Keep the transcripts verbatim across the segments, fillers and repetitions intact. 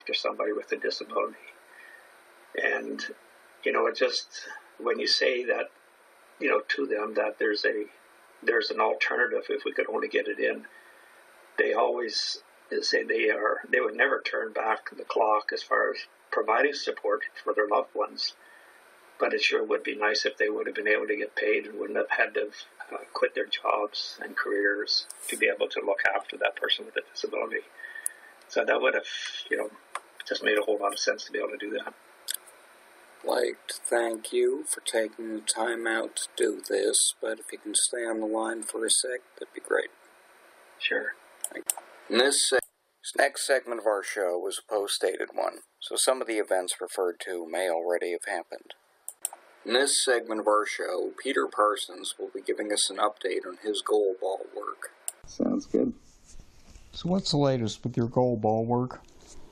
after somebody with a disability. And, you know, it just, when you say that, you know, to them that there's a, there's an alternative if we could only get it in, they always say they are, they would never turn back the clock as far as providing support for their loved ones. But it sure would be nice if they would have been able to get paid and wouldn't have had to uh, quit their jobs and careers to be able to look after that person with a disability. So that would have, you know, just made a whole lot of sense to be able to do that. I'd like to thank you for taking the time out to do this, but if you can stay on the line for a sec, that'd be great. Sure. Thank you. In this, se- this next segment of our show was a post-dated one, so some of the events referred to may already have happened. In this segment of our show, Peter Parsons will be giving us an update on his goal ball work. Sounds good. So what's the latest with your goal ball work?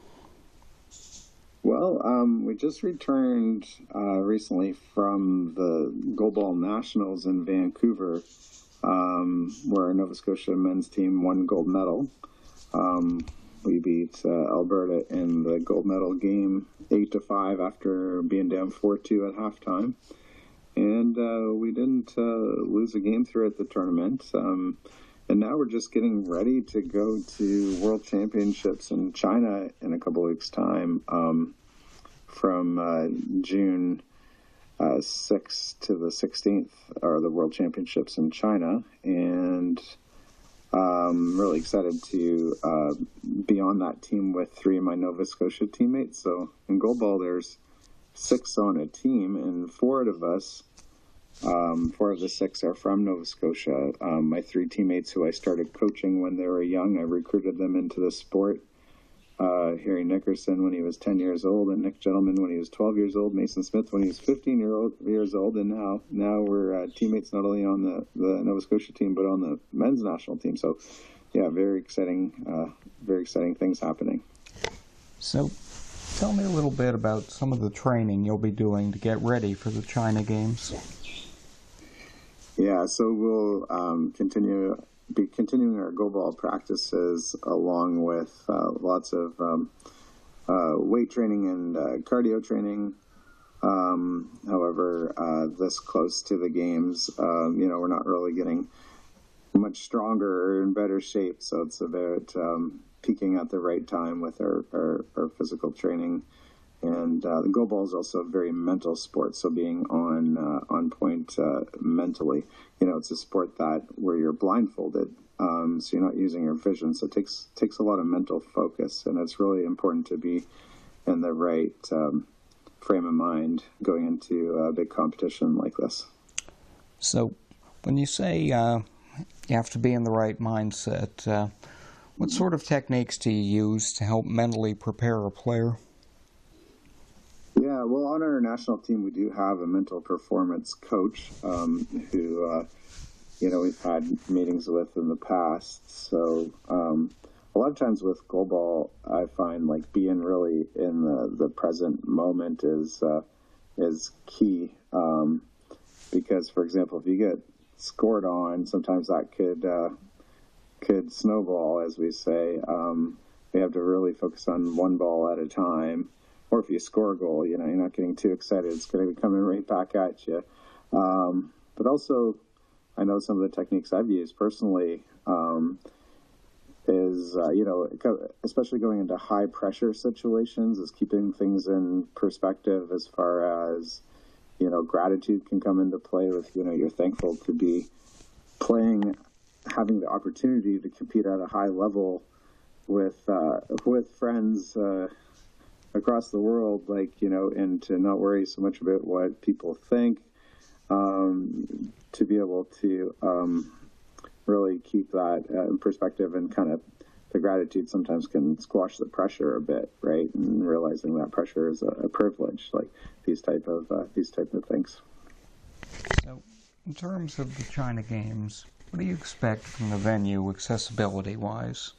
Well, um, we just returned uh, recently from the Goalball Nationals in Vancouver, um, where our Nova Scotia men's team won gold medal. Um, we beat uh, Alberta in the gold medal game eight to five after being down four two at halftime. And uh, we didn't uh, lose a game throughout the tournament. Um, and now we're just getting ready to go to World Championships in China in a couple of weeks' time, um, from uh, June uh, sixth to the sixteenth are the World Championships in China. And I'm really excited to uh, be on that team with three of my Nova Scotia teammates. So in goalball, there's six on a team, and four of us, um, four of the six are from Nova Scotia. Um, my three teammates who I started coaching when they were young, I recruited them into the sport. Uh, Harry Nickerson when he was ten years old, and Nick Gentleman when he was twelve years old, Mason Smith when he was fifteen year old, years old, and now now we're uh, teammates not only on the, the Nova Scotia team, but on the men's national team. So, yeah, very exciting, uh, very exciting things happening. So, tell me a little bit about some of the training you'll be doing to get ready for the China Games. Yeah, so we'll um, continue... be continuing our goalball practices along with uh, lots of um, uh, weight training and uh, cardio training. Um, however, uh, this close to the games, um, you know, we're not really getting much stronger or in better shape. So it's about um, peaking at the right time with our, our, our physical training. And uh, the goalball is also a very mental sport, so being on uh, on point uh, mentally. You know, it's a sport that where you're blindfolded, um, so you're not using your vision. So it takes takes a lot of mental focus, and it's really important to be in the right um, frame of mind going into a big competition like this. So, when you say uh, you have to be in the right mindset, uh, what sort of techniques do you use to help mentally prepare a player? Yeah, well, on our national team, we do have a mental performance coach um, who, uh, you know, we've had meetings with in the past. So um, a lot of times with goalball, I find like being really in the, the present moment is uh, is key. Um, because, for example, if you get scored on, sometimes that could uh, could snowball, as we say. Um, we have to really focus on one ball at a time. Or if you score a goal, you know, you're not getting too excited. It's going to be coming right back at you. Um, but also, I know some of the techniques I've used personally um, is, uh, you know, especially going into high pressure situations, is keeping things in perspective as far as, you know, gratitude can come into play with, you know, you're thankful to be playing, having the opportunity to compete at a high level with, uh, with friends, uh, across the world, like, you know, and to not worry so much about what people think, um, to be able to um, really keep that uh, in perspective, and kind of the gratitude sometimes can squash the pressure a bit, right? And realizing that pressure is a, a privilege, like these type of uh, these type of things. So, in terms of the China Games, what do you expect from the venue, accessibility-wise?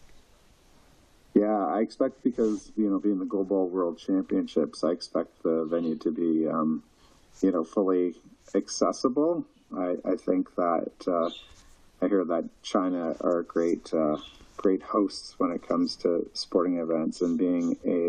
Yeah, I expect, because, you know, being the Goalball World Championships, I expect the venue to be, um, you know, fully accessible. I, I think that, uh, I hear that China are a great, uh, great hosts when it comes to sporting events and being a